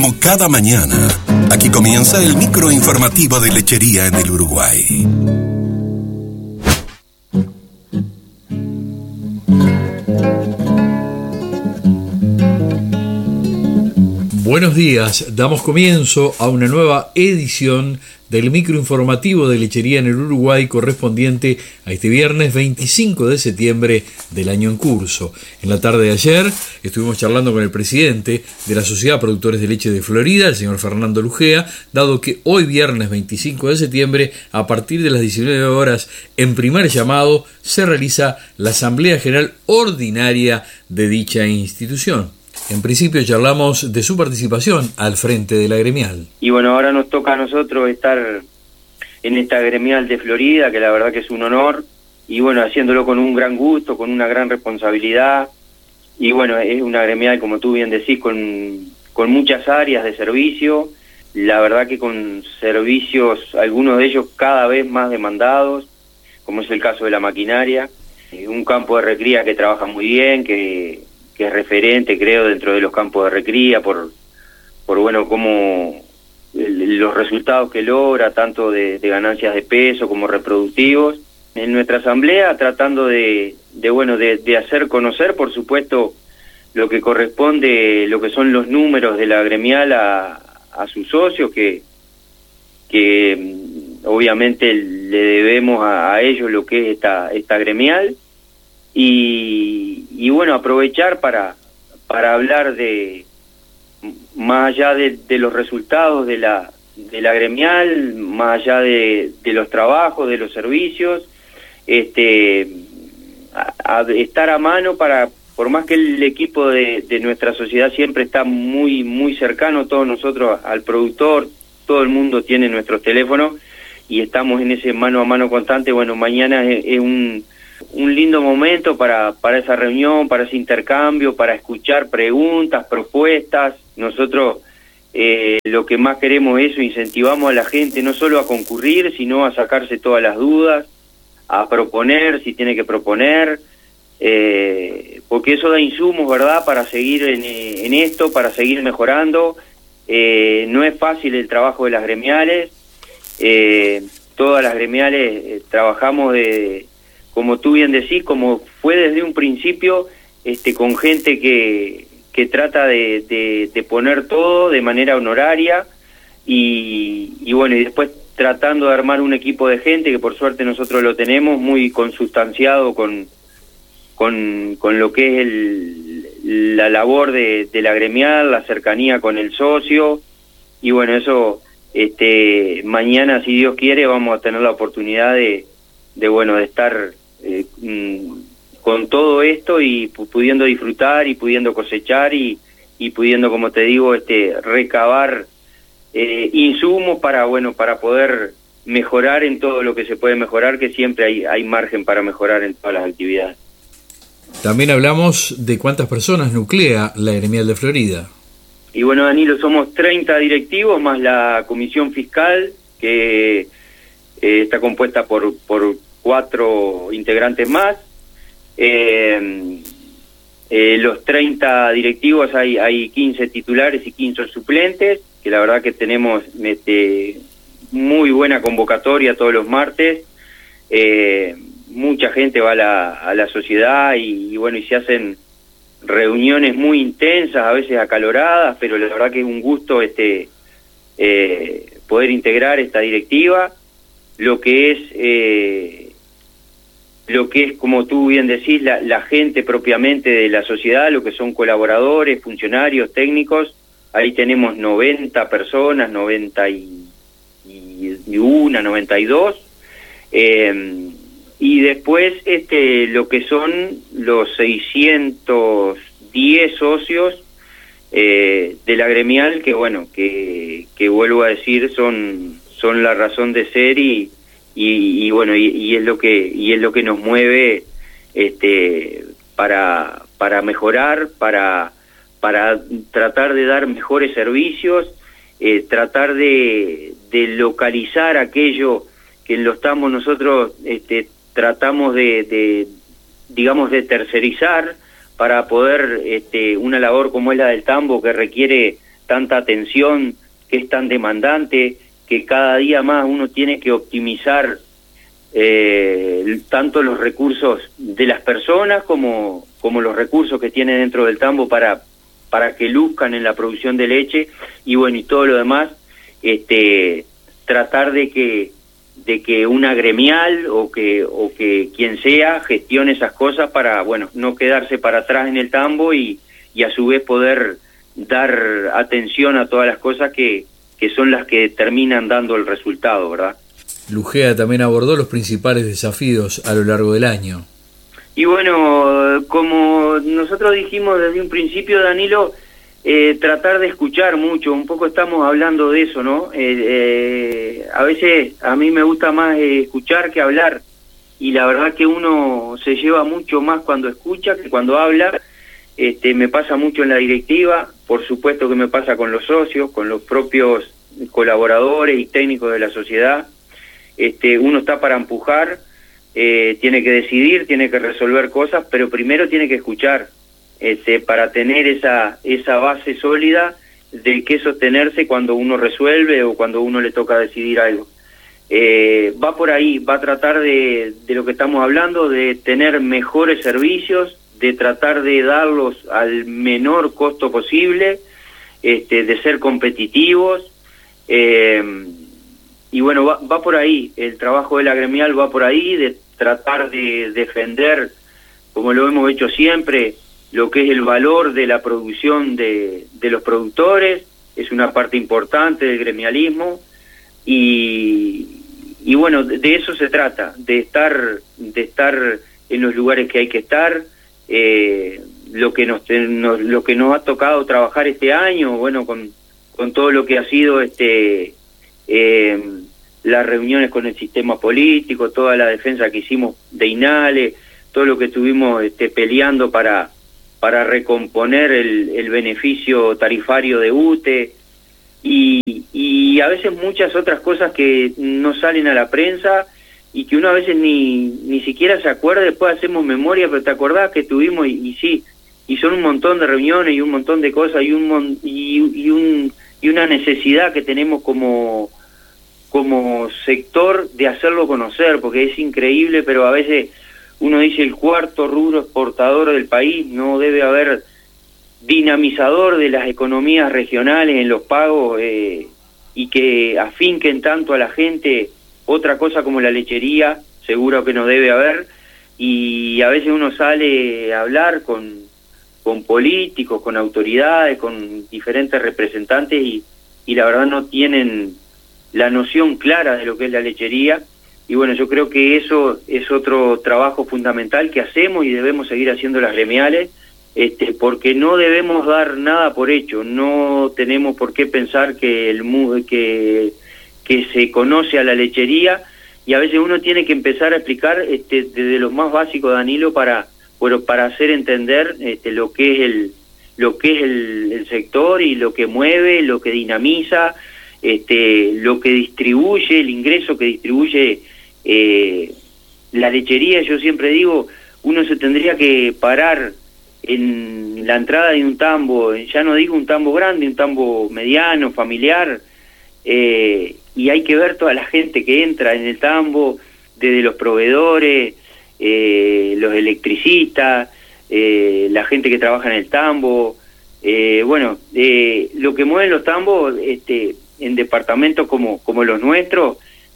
como cada mañana, aquí comienza el microinformativo de Lechería en el Uruguay. Buenos días, damos comienzo a una nueva edición del microinformativo de Lechería en el Uruguay correspondiente a este viernes 25 de septiembre del año en curso. En la tarde de ayer estuvimos charlando con el presidente de la Sociedad de Productores de Leche de Florida, el señor Fernando Lugea, dado que hoy viernes 25 de septiembre, a partir de las 19 horas, en primer llamado, se realiza la Asamblea General Ordinaria de dicha institución. En principio charlamos de su participación al frente de la gremial. Y bueno, ahora nos toca a nosotros estar en esta gremial de Florida, que la verdad que es un honor, y bueno, haciéndolo con un gran gusto, con una gran responsabilidad, y bueno, es una gremial, como tú bien decís, con muchas áreas de servicio, la verdad que con servicios, algunos de ellos cada vez más demandados, como es el caso de la maquinaria, un campo de recría que trabaja muy bien, que es referente, creo, dentro de los campos de recría, por bueno, como los resultados que logra, tanto de ganancias de peso como reproductivos. En nuestra asamblea, tratando de hacer conocer, por supuesto, lo que corresponde, lo que son los números de la gremial a sus socios, que obviamente le debemos a ellos lo que es esta gremial. Y bueno, aprovechar para hablar de, más allá de los resultados de la gremial, más allá de los trabajos, de los servicios, a estar a mano para, por más que el equipo de nuestra sociedad siempre está muy, muy cercano, todos nosotros al productor, todo el mundo tiene nuestros teléfonos y estamos en ese mano a mano constante. Bueno, mañana es un lindo momento para esa reunión, para ese intercambio, para escuchar preguntas, propuestas. Nosotros lo que más queremos es eso, incentivamos a la gente no solo a concurrir, sino a sacarse todas las dudas, a proponer si tiene que proponer, porque eso da insumos, ¿verdad?, para seguir en esto, para seguir mejorando. No es fácil el trabajo de las gremiales, todas las gremiales trabajamos como tú bien decís, como fue desde un principio, con gente que trata de poner todo de manera honoraria y bueno, y después tratando de armar un equipo de gente que por suerte nosotros lo tenemos muy consustanciado con lo que es la labor de la gremial, la cercanía con el socio, y bueno, eso mañana, si Dios quiere, vamos a tener la oportunidad de estar con todo esto y pudiendo disfrutar y pudiendo cosechar y pudiendo, como te digo, recabar insumos para poder mejorar en todo lo que se puede mejorar, que siempre hay margen para mejorar en todas las actividades. También hablamos de cuántas personas nuclea la gremial de Florida. Y bueno, Danilo, somos 30 directivos más la comisión fiscal, que está compuesta por 4 integrantes más. Los 30 directivos hay 15 titulares y 15 suplentes, que la verdad que tenemos muy buena convocatoria todos los martes. Mucha gente va a la sociedad y bueno, y se hacen reuniones muy intensas, a veces acaloradas, pero la verdad que es un gusto poder integrar esta directiva. Lo que es, como tú bien decís, la gente propiamente de la sociedad, lo que son colaboradores, funcionarios, técnicos, ahí tenemos 90 personas, 91, 92, y después lo que son los 610 socios de la gremial, que bueno, que vuelvo a decir, son la razón de ser y bueno, y es lo que nos mueve para mejorar, para tratar de dar mejores servicios, tratar de localizar aquello que lo estamos nosotros tratamos de tercerizar para poder una labor como es la del tambo, que requiere tanta atención, que es tan demandante, que cada día más uno tiene que optimizar tanto los recursos de las personas como los recursos que tiene dentro del tambo para que luzcan en la producción de leche, y bueno, y todo lo demás, tratar de que una gremial o que quien sea gestione esas cosas para, bueno, no quedarse para atrás en el tambo y a su vez poder dar atención a todas las cosas que son las que terminan dando el resultado, ¿verdad? Lugea también abordó los principales desafíos a lo largo del año. Y bueno, como nosotros dijimos desde un principio, Danilo, tratar de escuchar mucho, un poco estamos hablando de eso, ¿no? A veces a mí me gusta más escuchar que hablar, y la verdad que uno se lleva mucho más cuando escucha que cuando habla. Me pasa mucho en la directiva, por supuesto que me pasa con los socios, con los propios colaboradores y técnicos de la sociedad. Uno está para empujar, tiene que decidir, tiene que resolver cosas, pero primero tiene que escuchar, para tener esa base sólida de qué sostenerse cuando uno resuelve o cuando uno le toca decidir algo. Va por ahí, va a tratar de lo que estamos hablando, de tener mejores servicios, de tratar de darlos al menor costo posible, de ser competitivos, y bueno, va por ahí, el trabajo de la gremial va por ahí, de tratar de defender, como lo hemos hecho siempre, lo que es el valor de la producción de los productores, es una parte importante del gremialismo, y bueno, de eso se trata, de estar en los lugares que hay que estar. Lo que nos ha tocado trabajar este año, bueno, con todo lo que ha sido las reuniones con el sistema político, toda la defensa que hicimos de INALE, todo lo que estuvimos peleando para recomponer el beneficio tarifario de UTE, y a veces muchas otras cosas que no salen a la prensa y que uno a veces ni siquiera se acuerda. Después hacemos memoria, pero te acordás que tuvimos, y sí, y son un montón de reuniones y un montón de cosas y una necesidad que tenemos como sector de hacerlo conocer, porque es increíble, pero a veces uno dice el cuarto rubro exportador del país, no debe haber dinamizador de las economías regionales en los pagos, y que afinquen tanto a la gente. Otra cosa como la lechería, seguro que no debe haber, y a veces uno sale a hablar con políticos, con autoridades, con diferentes representantes, y la verdad no tienen la noción clara de lo que es la lechería, y bueno, yo creo que eso es otro trabajo fundamental que hacemos y debemos seguir haciendo las gremiales, porque no debemos dar nada por hecho, no tenemos por qué pensar que se conoce a la lechería, y a veces uno tiene que empezar a explicar desde lo más básico, Danilo, para hacer entender lo que es el sector y lo que mueve, lo que dinamiza, lo que distribuye, el ingreso que distribuye la lechería. Yo siempre digo, uno se tendría que parar en la entrada de un tambo, ya no digo un tambo grande, un tambo mediano, familiar, y hay que ver toda la gente que entra en el tambo, desde los proveedores, los electricistas, la gente que trabaja en el tambo, bueno, lo que mueven los tambos en departamentos como los nuestros,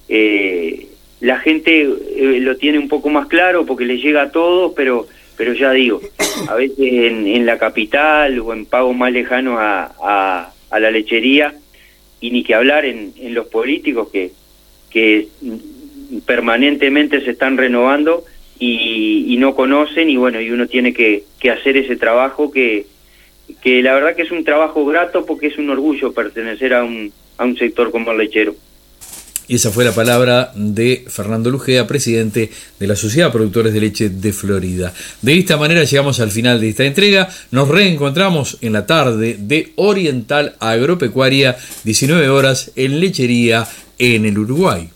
la gente lo tiene un poco más claro porque le llega a todos, pero ya digo, a veces en la capital o en pagos más lejanos a la lechería, y ni que hablar en los políticos que permanentemente se están renovando y no conocen, y bueno, y uno tiene que hacer ese trabajo que la verdad que es un trabajo grato, porque es un orgullo pertenecer a un sector como el lechero. Y esa fue la palabra de Fernando Lugea, presidente de la Sociedad de Productores de Leche de Florida. De esta manera llegamos al final de esta entrega. Nos reencontramos en la tarde de Oriental Agropecuaria, 19 horas, en Lechería en el Uruguay.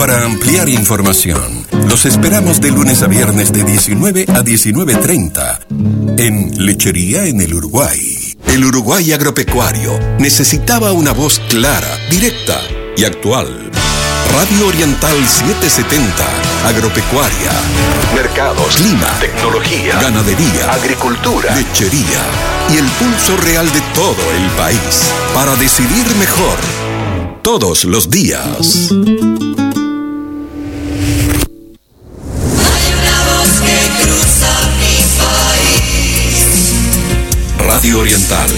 para ampliar información. Los esperamos de lunes a viernes de 19 a 19:30 en Lechería en el Uruguay. El Uruguay agropecuario necesitaba una voz clara, directa y actual. Radio Oriental 770, agropecuaria, mercados, clima, tecnología, ganadería, agricultura, lechería y el pulso real de todo el país para decidir mejor todos los días. Radio Oriental